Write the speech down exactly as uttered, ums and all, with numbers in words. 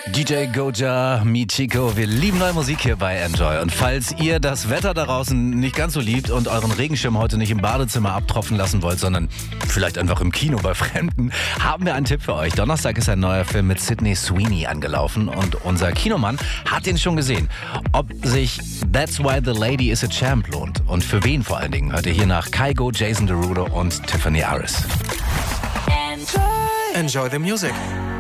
D J Goja, Michiko, wir lieben neue Musik hier bei Enjoy. Und falls ihr das Wetter da draußen nicht ganz so liebt und euren Regenschirm heute nicht im Badezimmer abtropfen lassen wollt, sondern vielleicht einfach im Kino bei Fremden, haben wir einen Tipp für euch. Donnerstag ist ein neuer Film mit Sydney Sweeney angelaufen und unser Kinomann hat ihn schon gesehen. Ob sich That's Why the Lady is a Champ lohnt und für wen vor allen Dingen, hört ihr hier nach Kygo, Jason Derulo und Tiffany Harris. Enjoy the music.